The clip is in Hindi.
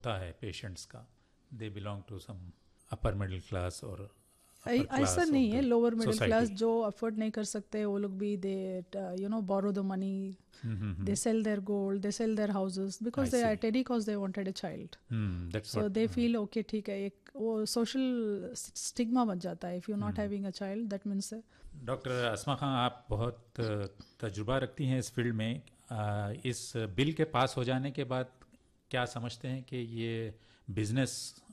होता है पेशेंट्स का, they belong to some upper middle class और अपर ऐसा क्लास ऑफ नहीं है, the lower middle class society. जो अफोर्ड नहीं कर सकते वो लोग भी दे बोरो the money, they sell their gold, they sell their houses I because they C. Are teddy cause they wanted a child. That's so what. They feel okay ठीक है, एक वो सोशल स्टिग्मा बन जाता है. If you not having a child that means. Doctor अस्मा खां, आप बहुत तजुर्बा रखती हैं इस फील्ड में। इस बिल के पास हो जाने के बाद क्या समझते हैं कि ये बिजनेस